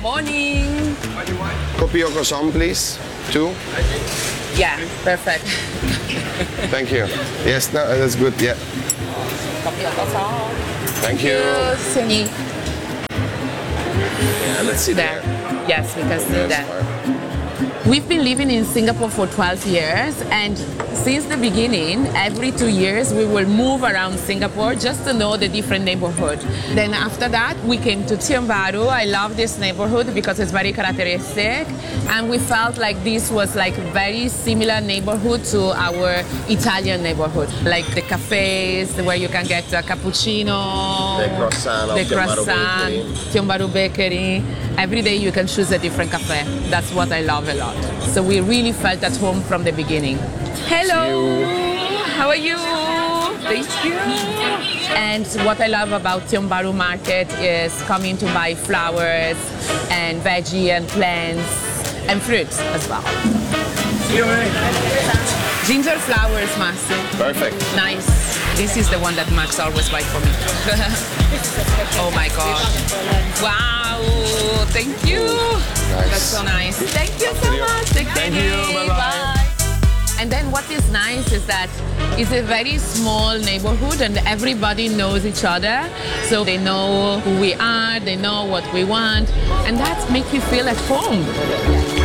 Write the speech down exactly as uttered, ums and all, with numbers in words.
Morning. Copy or croissant, please. Two. Yeah, perfect. Thank you. Yes, no, that's good. Yeah. Copy or croissant. Thank you. Sunny. Yeah, let's sit There. there. Yes, we can see Yes, that. fine. We've been living in Singapore for twelve years, and since the beginning, every two years we will move around Singapore just to know the different neighborhood. Then after that, we came to Tiong Bahru. I love this neighborhood because it's very characteristic, and we felt like this was like very similar neighborhood to our Italian neighborhood, like the cafes where you can get a cappuccino, The croissant, the of Tiong Bahru croissant, Bakery. Tiong Bahru Bakery. Every day you can choose a different cafe. That's what I love a lot. So we really felt at home from the beginning. Hello, how are you? Thank you. And what I love about Tiong Bahru Market is coming to buy flowers and veggie and plants and fruits as well. Ginger flowers, Max. Perfect. Nice. This is the one that Max always buys for me. Oh my God. Wow. Thank you. Nice. That's so nice. Thank you so much. Take Thank care. you. Bye-bye. Bye. And then what is nice is that it's a very small neighborhood and everybody knows each other. So they know who we are, they know what we want, and that makes you feel at home.